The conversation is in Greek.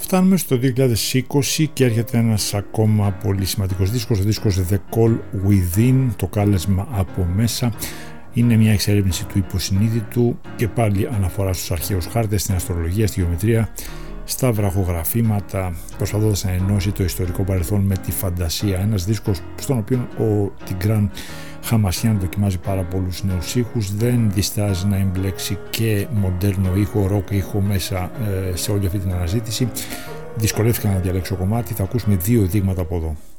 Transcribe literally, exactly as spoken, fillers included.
Φτάνουμε στο δύο χιλιάδες είκοσι και έρχεται ένας ακόμα πολύ σημαντικός δίσκος, ο δίσκος The Call Within, το κάλεσμα από μέσα. Είναι μια εξερεύνηση του υποσυνείδητου και πάλι αναφορά στους αρχαίους χάρτες, στην αστρολογία, στη γεωμετρία, στα βραχογραφήματα, προσπαθώντας να ενώσει το ιστορικό παρελθόν με τη φαντασία. Ένας δίσκος στον οποίο ο Τιγκράν Χαμασιάν δοκιμάζει πάρα πολλούς νέους ήχους, δεν διστάζει να εμπλέξει και μοντέρνο ήχο, ροκ ήχο μέσα ε, σε όλη αυτή την αναζήτηση. Δυσκολεύτηκα να διαλέξω κομμάτι, θα ακούσουμε δύο δείγματα από εδώ.